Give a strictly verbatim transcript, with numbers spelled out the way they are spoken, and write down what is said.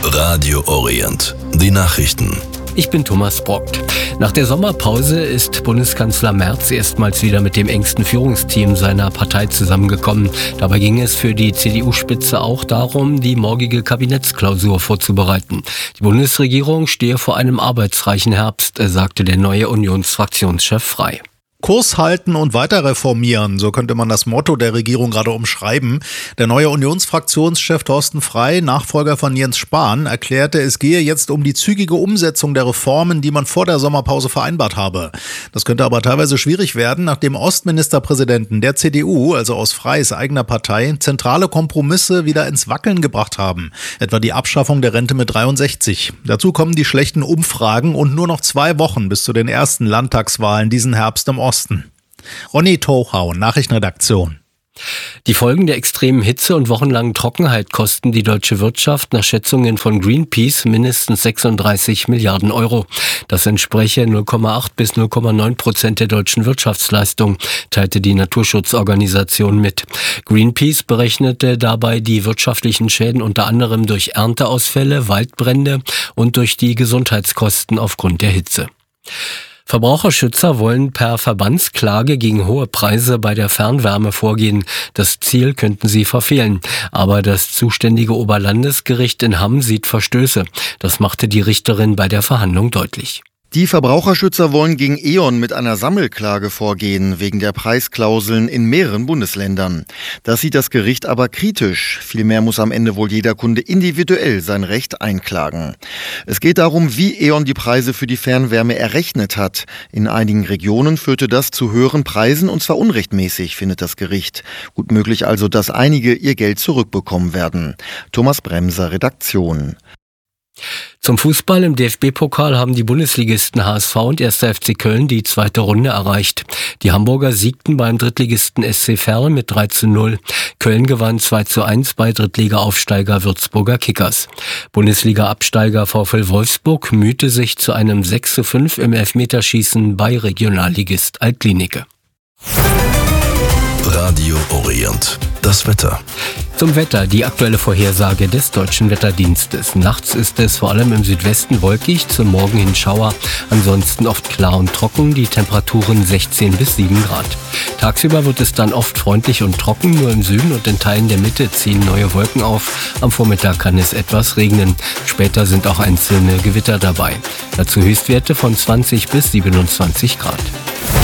Radio Orient. Die Nachrichten. Ich bin Thomas Brockt. Nach der Sommerpause ist Bundeskanzler Merz erstmals wieder mit dem engsten Führungsteam seiner Partei zusammengekommen. Dabei ging es für die C D U-Spitze auch darum, die morgige Kabinettsklausur vorzubereiten. Die Bundesregierung stehe vor einem arbeitsreichen Herbst, sagte der neue Unionsfraktionschef Frey. Kurs halten und weiter reformieren, so könnte man das Motto der Regierung gerade umschreiben. Der neue Unionsfraktionschef Thorsten Frey, Nachfolger von Jens Spahn, erklärte, es gehe jetzt um die zügige Umsetzung der Reformen, die man vor der Sommerpause vereinbart habe. Das könnte aber teilweise schwierig werden, nachdem Ostministerpräsidenten der C D U, also aus Freys eigener Partei, zentrale Kompromisse wieder ins Wackeln gebracht haben. Etwa die Abschaffung der Rente mit dreiundsechzig. Dazu kommen die schlechten Umfragen und nur noch zwei Wochen bis zu den ersten Landtagswahlen diesen Herbst im Osten. Ronny Tochau, Nachrichtenredaktion. Die Folgen der extremen Hitze und wochenlangen Trockenheit kosten die deutsche Wirtschaft nach Schätzungen von Greenpeace mindestens sechsunddreißig Milliarden Euro. Das entspreche null Komma acht bis null Komma neun Prozent der deutschen Wirtschaftsleistung, teilte die Naturschutzorganisation mit. Greenpeace berechnete dabei die wirtschaftlichen Schäden unter anderem durch Ernteausfälle, Waldbrände und durch die Gesundheitskosten aufgrund der Hitze. Verbraucherschützer wollen per Verbandsklage gegen hohe Preise bei der Fernwärme vorgehen. Das Ziel könnten sie verfehlen. Aber das zuständige Oberlandesgericht in Hamm sieht Verstöße. Das machte die Richterin bei der Verhandlung deutlich. Die Verbraucherschützer wollen gegen E.ON mit einer Sammelklage vorgehen, wegen der Preisklauseln in mehreren Bundesländern. Das sieht das Gericht aber kritisch. Vielmehr muss am Ende wohl jeder Kunde individuell sein Recht einklagen. Es geht darum, wie E.ON die Preise für die Fernwärme errechnet hat. In einigen Regionen führte das zu höheren Preisen, und zwar unrechtmäßig, findet das Gericht. Gut möglich also, dass einige ihr Geld zurückbekommen werden. Thomas Bremser, Redaktion. Zum Fußball im D F B-Pokal haben die Bundesligisten H S V und erster F C Köln die zweite Runde erreicht. Die Hamburger siegten beim Drittligisten S C Verl mit drei zu null. Köln gewann zwei zu eins bei Drittliga-Aufsteiger Würzburger Kickers. Bundesliga-Absteiger VfL Wolfsburg mühte sich zu einem sechs zu fünf im Elfmeterschießen bei Regionalligist Altlinike. Radio Orient. Das Wetter. Zum Wetter, die aktuelle Vorhersage des Deutschen Wetterdienstes. Nachts ist es vor allem im Südwesten wolkig, zum Morgen hin Schauer. Ansonsten oft klar und trocken, die Temperaturen sechzehn bis sieben Grad. Tagsüber wird es dann oft freundlich und trocken, nur im Süden und in Teilen der Mitte ziehen neue Wolken auf. Am Vormittag kann es etwas regnen. Später sind auch einzelne Gewitter dabei. Dazu Höchstwerte von zwanzig bis siebenundzwanzig Grad.